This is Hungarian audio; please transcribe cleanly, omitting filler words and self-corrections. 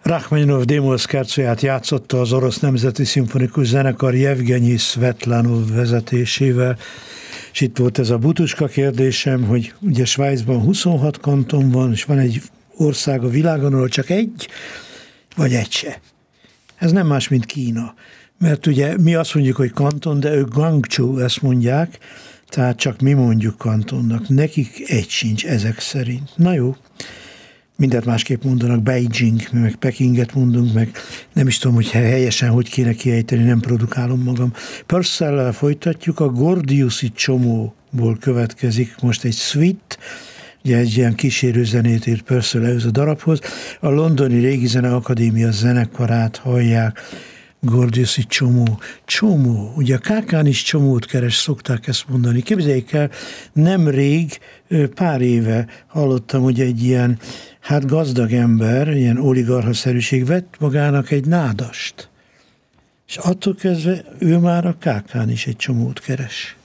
Rachmaninov Démol szkárcóját játszotta az Orosz Nemzeti Szimfonikus Zenekar Jevgenyi Szvetlanov vezetésével, és itt volt ez a butuska kérdésem, hogy ugye Svájcban 26 kanton van, és van egy ország a világon, ahol csak egy, vagy egy se. Ez nem más, mint Kína. Mert ugye mi azt mondjuk, hogy kanton, de ők Guangzhou, ezt mondják, tehát csak mi mondjuk kantonnak. Nekik egy sincs ezek szerint. Na jó. Mindent másképp mondanak, Beijing, mi meg Pekinget mondunk, meg nem is tudom, hogy helyesen hogy kéne kiejteni, nem produkálom magam. Purcell-lel folytatjuk, a Gordiuszi csomóból következik most egy suite, ugye egy ilyen kísérő zenét írt Purcell ehhez a darabhoz. A Londoni Régi Zene Akadémia zenekarát hallják, Gordiuszi csomó. Ugye a kákán is csomót keres, szokták ezt mondani. Képzeljék el, nemrég, pár éve hallottam, hogy egy ilyen, gazdag ember, ilyen oligarchaszerűség vett magának egy nádast. És attól kezdve ő már a kákán is egy csomót keres.